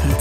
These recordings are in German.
Ruhrgebiet.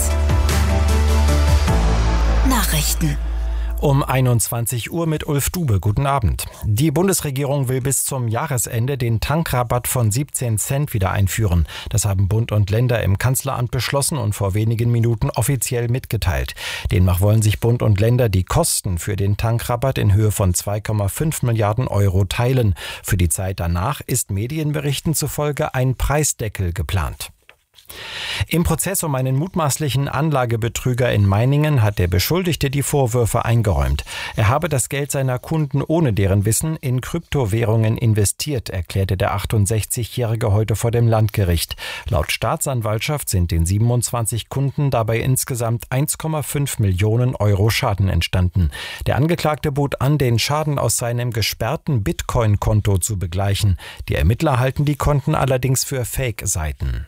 Nachrichten. Um 21 Uhr mit Ulf Dube. Guten Abend. Die Bundesregierung will bis zum Jahresende den Tankrabatt von 17 Cent wieder einführen. Das haben Bund und Länder im Kanzleramt beschlossen und vor wenigen Minuten offiziell mitgeteilt. Demnach wollen sich Bund und Länder die Kosten für den Tankrabatt in Höhe von 2,5 Milliarden Euro teilen. Für die Zeit danach ist Medienberichten zufolge ein Preisdeckel geplant. Im Prozess um einen mutmaßlichen Anlagebetrüger in Meiningen hat der Beschuldigte die Vorwürfe eingeräumt. Er habe das Geld seiner Kunden ohne deren Wissen in Kryptowährungen investiert, erklärte der 68-Jährige heute vor dem Landgericht. Laut Staatsanwaltschaft sind den 27 Kunden dabei insgesamt 1,5 Millionen Euro Schaden entstanden. Der Angeklagte bot an, den Schaden aus seinem gesperrten Bitcoin-Konto zu begleichen. Die Ermittler halten die Konten allerdings für Fake-Seiten.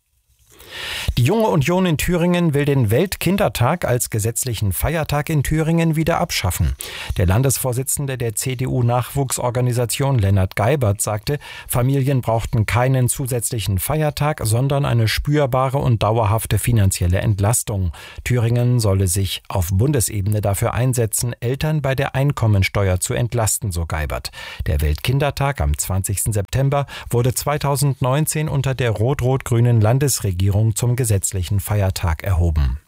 Die Junge Union in Thüringen will den Weltkindertag als gesetzlichen Feiertag in Thüringen wieder abschaffen. Der Landesvorsitzende der CDU-Nachwuchsorganisation Lennart Geibert sagte, Familien brauchten keinen zusätzlichen Feiertag, sondern eine spürbare und dauerhafte finanzielle Entlastung. Thüringen solle sich auf Bundesebene dafür einsetzen, Eltern bei der Einkommensteuer zu entlasten, so Geibert. Der Weltkindertag am 20. September wurde 2019 unter der rot-rot-grünen Landesregierung zum gesetzlichen Feiertag erhoben.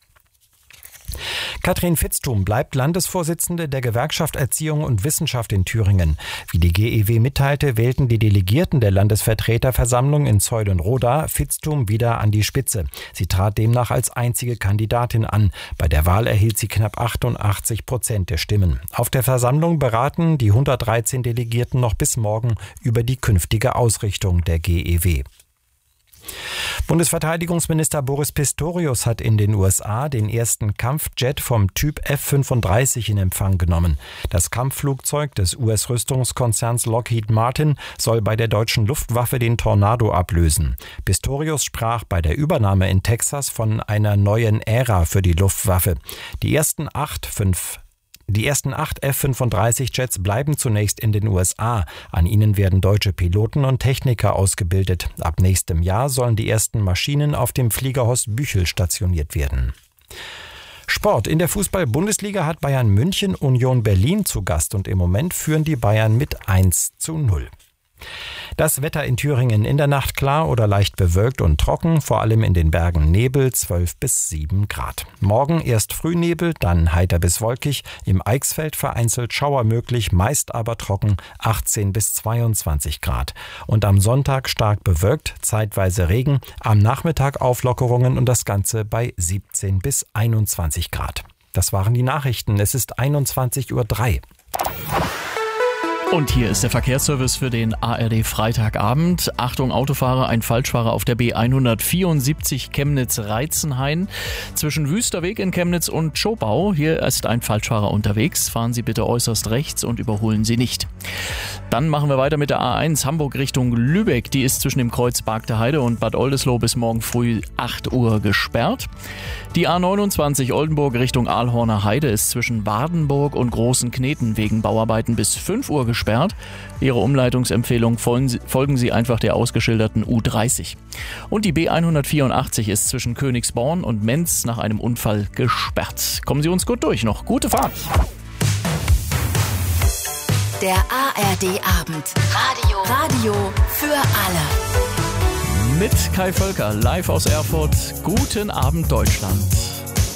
Katrin Vitzthum bleibt Landesvorsitzende der Gewerkschaft Erziehung und Wissenschaft in Thüringen. Wie die GEW mitteilte, wählten die Delegierten der Landesvertreterversammlung in Zeulenroda Vitzthum wieder an die Spitze. Sie trat demnach als einzige Kandidatin an. Bei der Wahl erhielt sie knapp 88% der Stimmen. Auf der Versammlung beraten die 113 Delegierten noch bis morgen über die künftige Ausrichtung der GEW. Bundesverteidigungsminister Boris Pistorius hat in den USA den ersten Kampfjet vom Typ F-35 in Empfang genommen. Das Kampfflugzeug des US-Rüstungskonzerns Lockheed Martin soll bei der deutschen Luftwaffe den Tornado ablösen. Pistorius sprach bei der Übernahme in Texas von einer neuen Ära für die Luftwaffe. Die ersten acht F-35-Jets bleiben zunächst in den USA. An ihnen werden deutsche Piloten und Techniker ausgebildet. Ab nächstem Jahr sollen die ersten Maschinen auf dem Flieger Horst Büchel stationiert werden. Sport. In der Fußball-Bundesliga hat Bayern München Union Berlin zu Gast und im Moment führen die Bayern mit 1:0. Das Wetter in Thüringen: in der Nacht klar oder leicht bewölkt und trocken, vor allem in den Bergen Nebel, 12 bis 7 Grad. Morgen erst Frühnebel, dann heiter bis wolkig, im Eichsfeld vereinzelt Schauer möglich, meist aber trocken, 18 bis 22 Grad. Und am Sonntag stark bewölkt, zeitweise Regen, am Nachmittag Auflockerungen und das Ganze bei 17 bis 21 Grad. Das waren die Nachrichten. Es ist 21:03 Uhr. Und hier ist der Verkehrsservice für den ARD Freitagabend. Achtung Autofahrer, ein Falschfahrer auf der B174 Chemnitz-Reitzenhain. Zwischen Wüsterweg in Chemnitz und Schopau. Hier ist ein Falschfahrer unterwegs. Fahren Sie bitte äußerst rechts und überholen Sie nicht. Dann machen wir weiter mit der A1 Hamburg Richtung Lübeck. Die ist zwischen dem Kreuz Bargter Heide und Bad Oldesloe bis morgen früh 8 Uhr gesperrt. Die A29 Oldenburg Richtung Aalhorner Heide ist zwischen Wardenburg und Großen Kneten wegen Bauarbeiten bis 5 Uhr gesperrt. Ihre Umleitungsempfehlung folgen Sie einfach der ausgeschilderten U30. Und die B184 ist zwischen Königsborn und Menz nach einem Unfall gesperrt. Kommen Sie uns gut durch noch. Gute Fahrt! Der ARD Abend. Radio für alle. Mit Kai Völker live aus Erfurt. Guten Abend Deutschland.